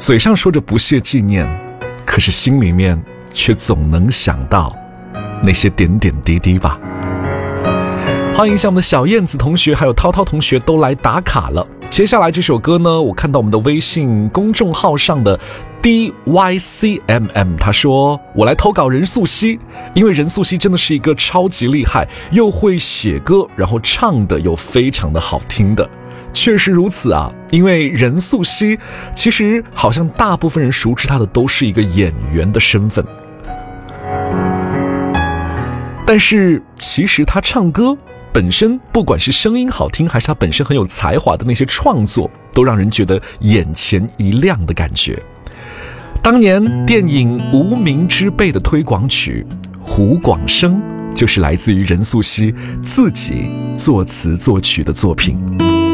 嘴上说着不屑纪念，可是心里面却总能想到那些点点滴滴吧。欢迎一下我们的小燕子同学还有涛涛同学都来打卡了。接下来这首歌呢，我看到我们的微信公众号上的 DYCMM 他说，我来投稿任素汐，因为任素汐真的是一个超级厉害又会写歌，然后唱的又非常的好听的。确实如此啊，因为任素汐其实好像大部分人熟知她的都是一个演员的身份，但是其实她唱歌本身，不管是声音好听还是她本身很有才华的那些创作，都让人觉得眼前一亮的感觉。当年电影《无名之辈》的推广曲《胡广生》就是来自于任素汐自己作词作曲的作品。